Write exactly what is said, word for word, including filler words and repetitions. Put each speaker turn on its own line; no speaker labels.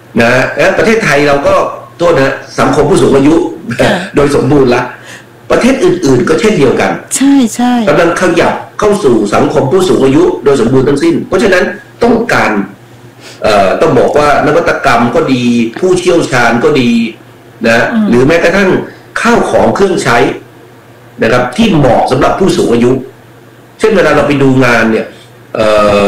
นะแล้วประเทศไทยเราก็โทษนะสังคมผู้สูงอายุโดยสมบูรณ์ละประเทศอื่นๆก็เช่นเดียวกัน
ใช่ใช่
กำลังขยับเข้าสู่สังคมผู้สูงอายุโดยสมบูรณ์ทั้งสิ้นเพราะฉะนั้นต้องการเอ่อต้องบอกว่านวัตกรรมก็ดีผู้เชี่ยวชาญก็ดีนะหรือแม้กระทั่งข้าวของเครื่องใช้นะครับที่เหมาะสำหรับผู้สูงอายุเช่นเวลาเราไปดูงานเนี่ยเอ่อ